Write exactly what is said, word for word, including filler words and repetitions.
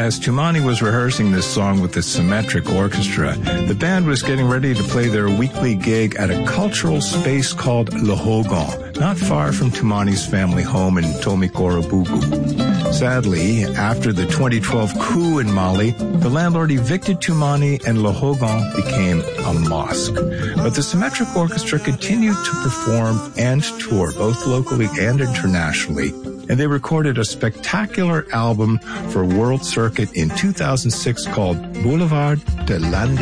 As Toumani was rehearsing this song with the Symmetric Orchestra, the band was getting ready to play their weekly gig at a cultural space called Le Hogan, not far from Toumani's family home in Tomikoro-Bougou. Sadly, after the twenty twelve coup in Mali, the landlord evicted Toumani and Le Hogan became a mosque. But the Symmetric Orchestra continued to perform and tour, both locally and internationally, and they recorded a spectacular album for World Circuit in two thousand six called Boulevard de l'Inde.